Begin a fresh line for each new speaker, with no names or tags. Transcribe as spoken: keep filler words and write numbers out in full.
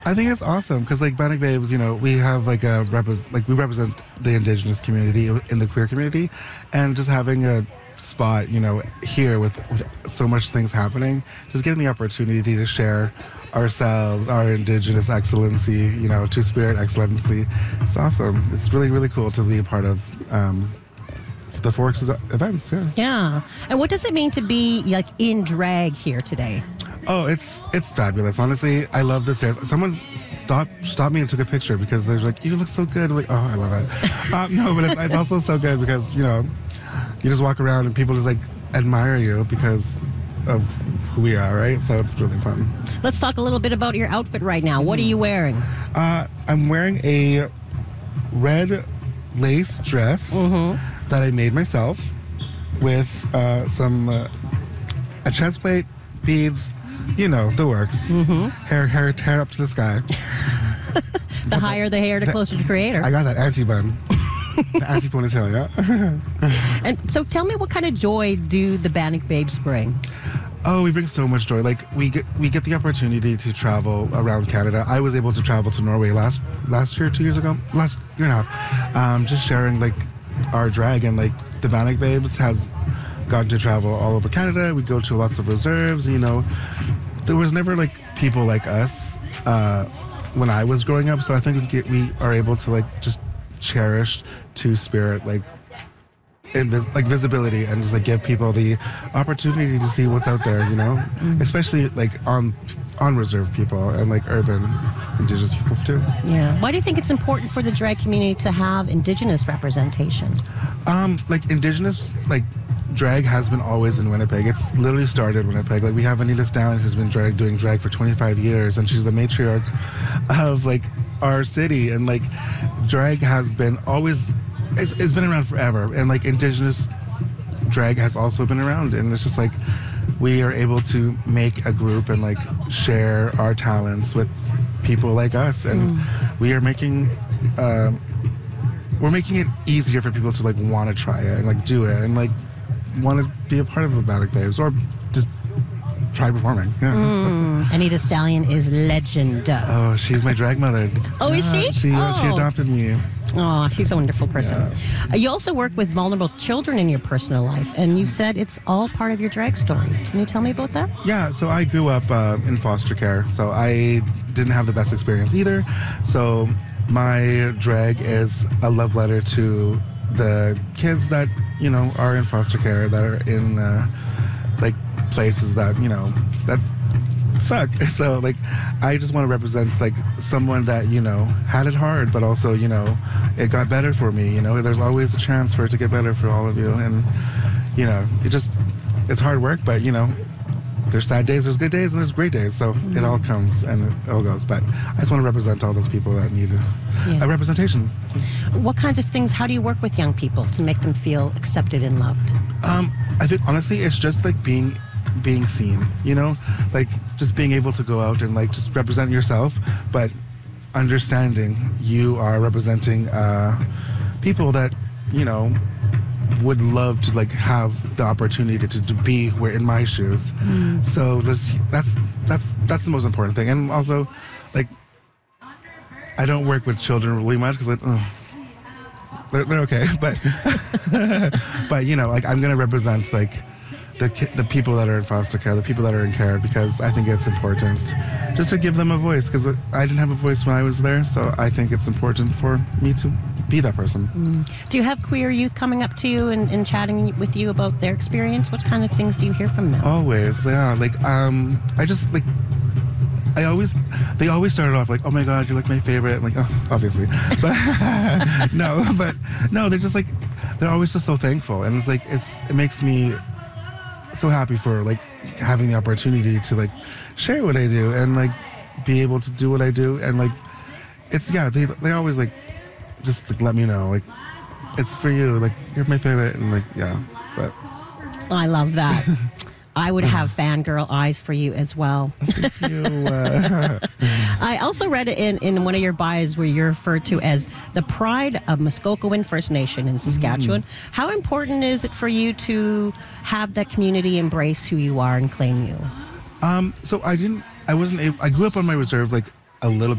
I think it's awesome because like Bannock Babes, you know, we have like a repres like we represent the Indigenous community in the queer community, and just having a spot, you know, here with, with so much things happening, just getting the opportunity to share ourselves, our Indigenous excellency, you know, Two Spirit excellency. It's awesome. It's really, really cool to be a part of um, the Forks events. Yeah.
Yeah. And what does it mean to be like in drag here today?
Oh, it's it's fabulous. Honestly, I love the stairs. Someone stopped stopped me and took a picture because they're like, "You look so good." I'm like, oh, I love it. um, no, but it's, it's also so good because you know, you just walk around and people just like admire you because of who we are, right? So it's really fun.
Let's talk a little bit about your outfit right now. What are you wearing?
Uh, I'm wearing a red lace dress
Mm-hmm.
that I made myself with uh, some uh, a chest plate, beads. You know, the works.
Mm-hmm.
Hair, hair, hair up to the sky.
The higher the hair, the closer to creator.
I got that anti-bun. The anti-ponytail, yeah.
And so tell me, what kind of joy do the Bannock Babes bring?
Oh, we bring so much joy. Like, we get we get the opportunity to travel around Canada. I was able to travel to Norway last last year, two years ago, last year and a half. Um, just sharing, like, our drag. And, like, the Bannock Babes has gotten to travel all over Canada. We go to lots of reserves, you know. There was never like people like us uh, when I was growing up, so I think we get we are able to like just cherish Two Spirit like invis- like visibility and just like give people the opportunity to see what's out there, you know, mm-hmm. especially like on on reserve people and like urban Indigenous people too.
Yeah. Why do you think it's important for the drag community to have Indigenous representation?
Um, like Indigenous like. Drag has been always in Winnipeg. It's literally started in Winnipeg. Like we have Anita Stallion who's been drag doing drag for twenty-five years, and she's the matriarch of like our city. And like drag has been always, it's, it's been around forever. And like Indigenous drag has also been around. And it's just like we are able to make a group and like share our talents with people like us. And mm. we are making. Um, we're making it easier for people to like want to try it and like do it and like want to be a part of the Bannock Babes or just try performing. Yeah.
Mm. Anita Stallion is legend.
Oh, she's my drag mother.
Oh,
yeah,
is she?
She,
oh.
she adopted me.
Oh, she's a wonderful person.
Yeah.
Uh, you also work with vulnerable children in your personal life, and you said it's all part of your drag story. Can you tell me about that?
Yeah, so I grew up uh, in foster care, so I didn't have the best experience either. So my drag is a love letter to the kids that, you know, are in foster care, that are in, uh, like, places that, you know, that suck. So, like, I just want to represent, like, someone that, you know, had it hard, but also, you know, it got better for me, you know? There's always a chance for it to get better for all of you. And, you know, it just, it's hard work, but, you know, there's sad days, there's good days, and there's great days. So mm-hmm. it all comes and it all goes. But I just want to represent all those people that need a, yeah. a representation.
What kinds of things, how do you work with young people to make them feel accepted and loved?
Um, I think, honestly, it's just like being being seen, you know? Like, just being able to go out and, like, just represent yourself, but understanding you are representing uh, people that, you know, would love to like have the opportunity to, to be where in my shoes. Mm. So that's that's that's that's the most important thing. And also, like, I don't work with children really much because like, oh, they're, they're okay, but but you know, like I'm gonna represent like the the people that are in foster care, the people that are in care, because I think it's important just to give them a voice, because I didn't have a voice when I was there, so I think it's important for me to be that person.
Mm. Do you have queer youth coming up to you and, and chatting with you about their experience? What kind of things do you hear from them?
Always, yeah. Like, um, I just like, I always, they always started off like, oh my God, you're like my favorite. I'm like, oh, obviously, but no, but no, they're just like, they're always just so thankful, and it's like, it's it makes me so happy for like having the opportunity to like share what I do and like be able to do what I do, and like, it's yeah, they they always like. Just like let me know, like it's for you, like you're my favorite, and like yeah, but
I love that. I would have fangirl eyes for you as well.
Thank you. Uh,
I also read it in, in one of your bios where you're referred to as the pride of Muskogewan First Nation in Saskatchewan. Mm-hmm. How important is it for you to have that community embrace who you are and claim you?
Um, so I didn't, I wasn't able, I grew up on my reserve like a little bit.